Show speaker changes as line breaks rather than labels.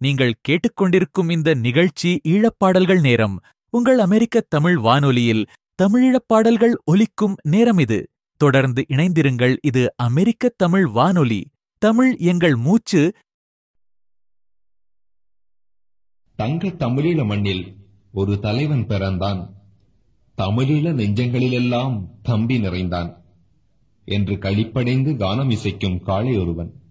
நீங்கள் கேட்டுக்கொண்டிருக்கும் இந்த நிகழ்ச்சி ஈழப்பாடல்கள் நேரம். உங்கள் அமெரிக்க தமிழ் வானொலியில் தமிழீழப் பாடல்கள் ஒலிக்கும் நேரம் இது. தொடர்ந்து இணைந்திருங்கள். இது அமெரிக்க தமிழ் வானொலி. தமிழ் எங்கள் மூச்சு.
தங்க தமிழீழ மண்ணில் ஒரு தலைவன் பிறந்தான். தமிழீழ நெஞ்சங்களிலெல்லாம் தம்பி நிறைந்தான் என்று களிப்படைந்து கானம் இசைக்கும் காளை ஒருவன்.